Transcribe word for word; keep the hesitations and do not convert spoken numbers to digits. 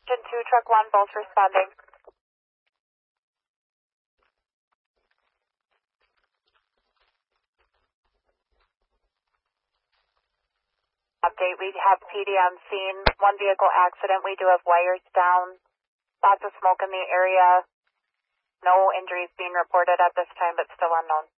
Engine two, truck one, both responding. Update, we have P D on scene, one vehicle accident. We do have wires down, lots of smoke in the area. No injuries being reported at this time, but still unknown.